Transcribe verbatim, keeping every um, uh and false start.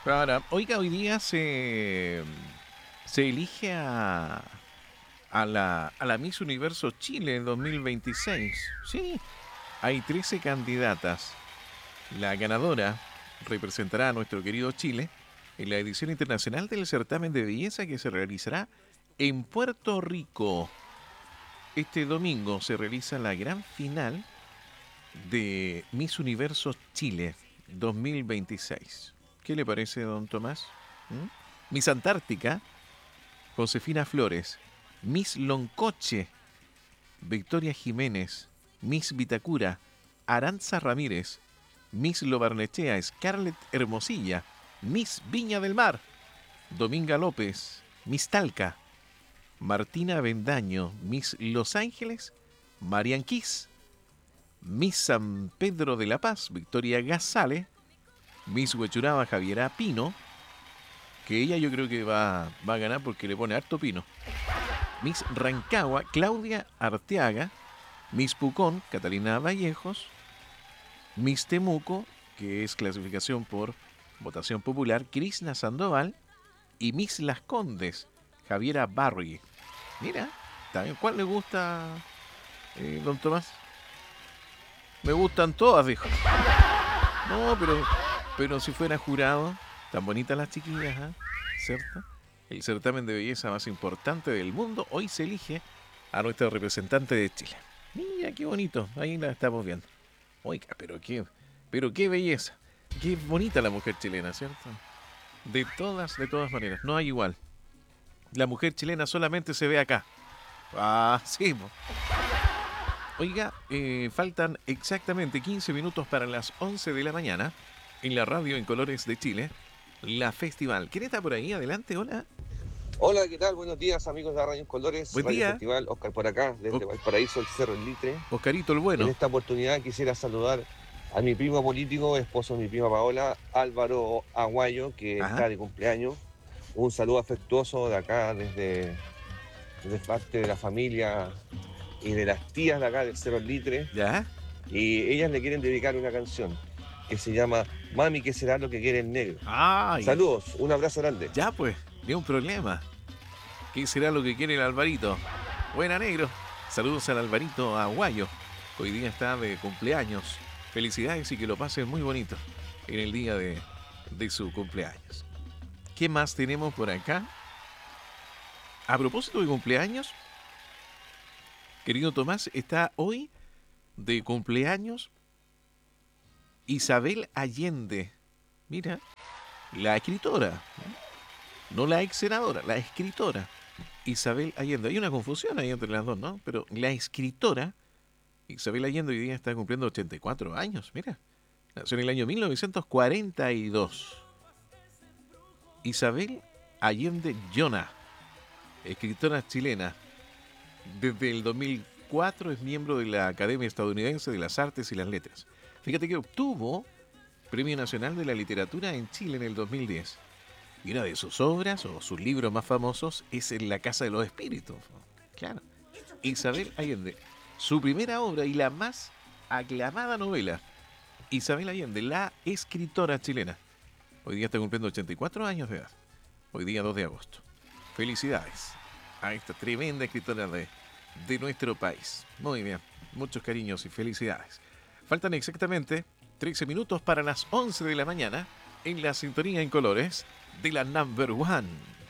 Para, oiga, hoy día se, se elige a, a la, a la Miss Universo Chile en dos mil veintiséis. Sí, hay trece candidatas. La ganadora representará a nuestro querido Chile en la edición internacional del certamen de belleza que se realizará en Puerto Rico. Este domingo se realiza la gran final de Miss Universo Chile dos mil veintiséis. ¿Qué le parece, don Tomás? ¿Mm? Miss Antártica, Josefina Flores. Miss Loncoche, Victoria Jiménez. Miss Vitacura, Aranza Ramírez. Miss Lobarnechea, Scarlett Hermosilla. Miss Viña del Mar, Dominga López. Miss Talca, Martina Bendaño. Miss Los Ángeles, Marian Kiss. Miss San Pedro de la Paz, Victoria Gazale. Miss Huechuraba, Javiera Pino, que ella yo creo que va, va a ganar porque le pone harto pino. Miss Rancagua, Claudia Arteaga. Miss Pucón, Catalina Vallejos. Miss Temuco, que es clasificación por votación popular, Krishna Sandoval. Y Miss Las Condes, Javiera Barry. Mira, también, ¿cuál le gusta, eh, don Tomás? Me gustan todas, dijo. No, pero, pero si fuera jurado, tan bonitas las chiquillas, ¿eh? ¿Cierto? El certamen de belleza más importante del mundo, hoy se elige a nuestro representante de Chile. Mira, qué bonito, ahí la estamos viendo. Oiga, pero qué, pero qué belleza. Qué bonita la mujer chilena, ¿cierto? De todas, de todas maneras, no hay igual. La mujer chilena solamente se ve acá. Ah, sí, po. Oiga, eh, faltan exactamente quince minutos para las once de la mañana en la radio en Colores de Chile, la Festival. ¿Quién está por ahí? Adelante, hola. Hola, ¿qué tal? Buenos días, amigos de Radio en Colores, Buen Radio día. Festival, Oscar por acá, desde O- Valparaíso, el Cerro El Litre. Oscarito el En Bueno. esta oportunidad quisiera saludar a mi primo político, esposo de mi prima Paola, Álvaro Aguayo, que Ajá. está de cumpleaños. Un saludo afectuoso de acá, desde, desde parte de la familia y de las tías de acá del Cerro El Litre. ¿Ya? Y ellas le quieren dedicar una canción que se llama Mami, ¿qué será lo que quiere el negro? Ay, Saludos, un abrazo grande. ya pues, ni un problema. ¿Qué será lo que quiere el Alvarito? Buena, negro. Saludos al Alvarito Aguayo. Hoy día está de cumpleaños. Felicidades y que lo pasen muy bonito en el día de, de su cumpleaños. ¿Qué más tenemos por acá? A propósito de cumpleaños, querido Tomás, está hoy de cumpleaños Isabel Allende. Mira, la escritora, no la ex senadora, la escritora Isabel Allende. Hay una confusión ahí entre las dos, ¿no? Pero la escritora Isabel Allende hoy día está cumpliendo ochenta y cuatro años, mira. Nació en el año mil novecientos cuarenta y dos. Isabel Allende Llona, escritora chilena. Desde el dos mil cuatro es miembro de la Academia Estadounidense de las Artes y las Letras. Fíjate que obtuvo Premio Nacional de la Literatura en Chile en el dos mil diez. Y una de sus obras, o sus libros más famosos, es En la Casa de los Espíritus. Claro. Isabel Allende. Su primera obra y la más aclamada novela. Isabel Allende, la escritora chilena. Hoy día está cumpliendo ochenta y cuatro años de edad. Hoy día dos de agosto. Felicidades a esta tremenda escritora de, de nuestro país. Muy bien, muchos cariños y felicidades. Faltan exactamente trece minutos para las once de la mañana en la sintonía en colores de la Number One.